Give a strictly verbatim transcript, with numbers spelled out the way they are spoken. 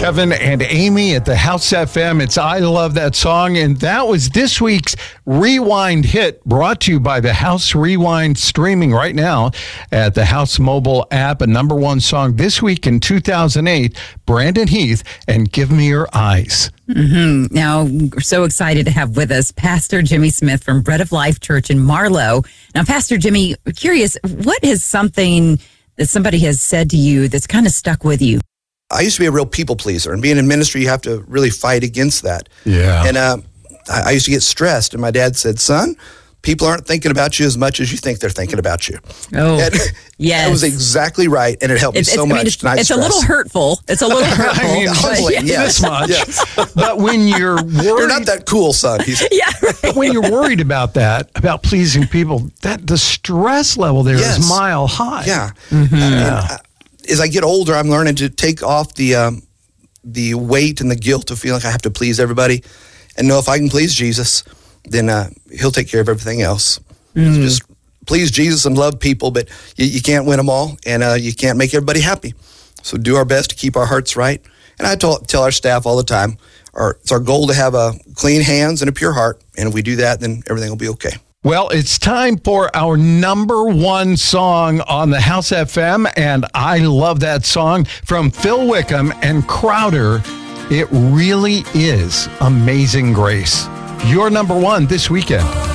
Kevin and Amy at the House F M. It's I Love That Song. And that was this week's Rewind hit, brought to you by the House Rewind, streaming right now at the House mobile app. A number one song this week in two thousand eight, Brandon Heath and Give Me Your Eyes. Mm-hmm. Now, we're so excited to have with us Pastor Jimmy Smith from Bread of Life Church in Marlow. Now, Pastor Jimmy, curious, what is something that somebody has said to you that's kind of stuck with you? I used to be a real people pleaser, and being in ministry, you have to really fight against that. Yeah. And uh, I, I used to get stressed, and my dad said, son, people aren't thinking about you as much as you think they're thinking about you. Oh, and yes. That was exactly right, and it helped it's, me so it's, much. I mean, it's tonight it's stress. a little hurtful. It's a little hurtful. I mean, humbling, but, yeah. this much. Yeah. But when you're worried, You're not that cool, son. He's, yeah, right. But when you're worried about that, about pleasing people, that the stress level there Yes. is mile high. Yeah. Mm-hmm. And, yeah. uh, as I get older, I'm learning to take off the um, the weight and the guilt of feeling like I have to please everybody, and know if I can please Jesus, then uh, he'll take care of everything else. Mm. Just please Jesus and love people, but you, you can't win them all, and uh, you can't make everybody happy. So do our best to keep our hearts right. And I tell, tell our staff all the time, our, it's our goal to have a clean hands and a pure heart, and if we do that, then everything will be okay. Well, it's time for our number one song on the House F M, and I love that song from Phil Wickham and Crowder. It really is Amazing Grace. Your number one this weekend.